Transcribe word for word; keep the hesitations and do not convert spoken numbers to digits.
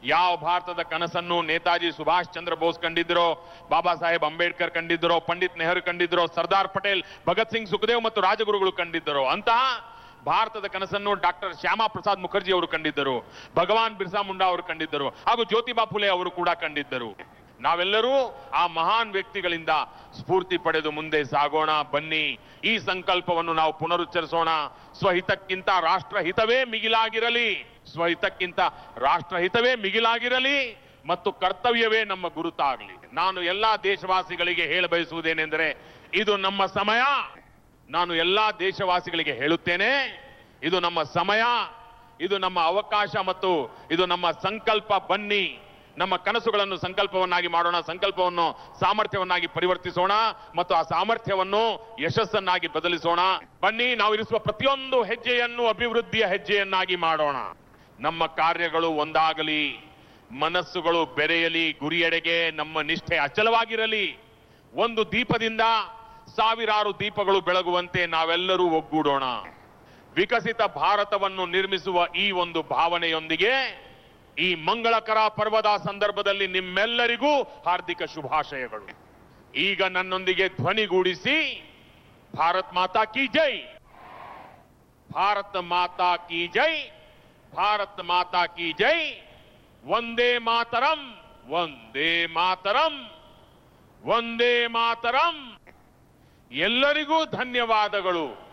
ಯಾವ ಭಾರತದ ಕನಸನ್ನು ನೇತಾಜಿ ಸುಭಾಷ್ ಚಂದ್ರ ಬೋಸ್ ಕಂಡಿದ್ದರೋ, ಬಾಬಾ ಸಾಹೇಬ್ ಅಂಬೇಡ್ಕರ್ ಕಂಡಿದ್ದರೋ, ಪಂಡಿತ್ ನೆಹರು ಕಂಡಿದ್ದರೋ, ಸರ್ದಾರ್ ಪಟೇಲ್, ಭಗತ್ ಸಿಂಗ್, ಸುಖದೇವ್ ಮತ್ತು ರಾಜಗುರುಗಳು ಕಂಡಿದ್ದರೋ ಅಂತಹ ಭಾರತದ ಕನಸನ್ನು ಡಾಕ್ಟರ್ ಶ್ಯಾಮಾ ಪ್ರಸಾದ್ ಮುಖರ್ಜಿ ಅವರು ಕಂಡಿದ್ದರು, ಭಗವಾನ್ ಬಿರ್ಸಾ ಮುಂಡಾ ಅವರು ಕಂಡಿದ್ದರು, ಹಾಗೂ ಜ್ಯೋತಿಬಾ ಫುಲೆ ಅವರು ಕೂಡ ಕಂಡಿದ್ದರು. ನಾವೆಲ್ಲರೂ ಆ ಮಹಾನ್ ವ್ಯಕ್ತಿಗಳಿಂದ ಸ್ಫೂರ್ತಿ ಪಡೆದು ಮುಂದೆ ಸಾಗೋಣ. ಬನ್ನಿ, ಈ ಸಂಕಲ್ಪವನ್ನು ನಾವು ಪುನರುಚ್ಚರಿಸೋಣ. ಸ್ವಹಿತಕ್ಕಿಂತ ರಾಷ್ಟ್ರಹಿತವೇ ಮಿಗಿಲಾಗಿರಲಿ, ಸ್ವಹಿತಕ್ಕಿಂತ ರಾಷ್ಟ್ರಹಿತವೇ ಮಿಗಿಲಾಗಿರಲಿ ಮತ್ತು ಕರ್ತವ್ಯವೇ ನಮ್ಮ ಗುರುತಾಗಲಿ. ನಾನು ಎಲ್ಲಾ ದೇಶವಾಸಿಗಳಿಗೆ ಹೇಳ ಬಯಸುವುದೇನೆಂದರೆ, ಇದು ನಮ್ಮ ಸಮಯ. ನಾನು ಎಲ್ಲಾ ದೇಶವಾಸಿಗಳಿಗೆ ಹೇಳುತ್ತೇನೆ, ಇದು ನಮ್ಮ ಸಮಯ, ಇದು ನಮ್ಮ ಅವಕಾಶ ಮತ್ತು ಇದು ನಮ್ಮ ಸಂಕಲ್ಪ. ಬನ್ನಿ, ನಮ್ಮ ಕನಸುಗಳನ್ನು ಸಂಕಲ್ಪವನ್ನಾಗಿ ಮಾಡೋಣ, ಸಂಕಲ್ಪವನ್ನು ಸಾಮರ್ಥ್ಯವನ್ನಾಗಿ ಪರಿವರ್ತಿಸೋಣ ಮತ್ತು ಆ ಸಾಮರ್ಥ್ಯವನ್ನು ಯಶಸ್ಸನ್ನಾಗಿ ಬದಲಿಸೋಣ. ಬನ್ನಿ, ನಾವು ಇರಿಸುವ ಪ್ರತಿಯೊಂದು ಹೆಜ್ಜೆಯನ್ನು ಅಭಿವೃದ್ಧಿಯ ಹೆಜ್ಜೆಯನ್ನಾಗಿ ಮಾಡೋಣ. ನಮ್ಮ ಕಾರ್ಯಗಳು ಒಂದಾಗಲಿ, ಮನಸ್ಸುಗಳು ಬೆರೆಯಲಿ, ಗುರಿಯೆಡೆಗೆ ನಮ್ಮ ನಿಷ್ಠೆ ಅಚಲವಾಗಿರಲಿ. ಒಂದು ದೀಪದಿಂದ ಸಾವಿರಾರು ದೀಪಗಳು ಬೆಳಗುವಂತೆ ನಾವೆಲ್ಲರೂ ಒಗ್ಗೂಡೋಣ. ವಿಕಸಿತ ಭಾರತವನ್ನು ನಿರ್ಮಿಸುವ ಈ ಒಂದು ಭಾವನೆಯೊಂದಿಗೆ ಈ ಮಂಗಳಕರ ಪರ್ವದ ಸಂದರ್ಭದಲ್ಲಿ ನಿಮ್ಮೆಲ್ಲರಿಗೂ ಹಾರ್ದಿಕ ಶುಭಾಶಯಗಳು. ಈಗ ನನ್ನೊಂದಿಗೆ ಧ್ವನಿಗೂಡಿಸಿ ಭಾರತ್ ಮಾತಾ ಕಿ ಜೈ, ಭಾರತ್ ಮಾತಾ ಕಿ ಜೈ, ಭಾರತ್ ಮಾತಾ ಕಿ ಜೈ, ವಂದೇ ಮಾತರಂ, ವಂದೇ ಮಾತರಂ, ವಂದೇ ಮಾತರಂ. ಎಲ್ಲರಿಗೂ ಧನ್ಯವಾದಗಳು.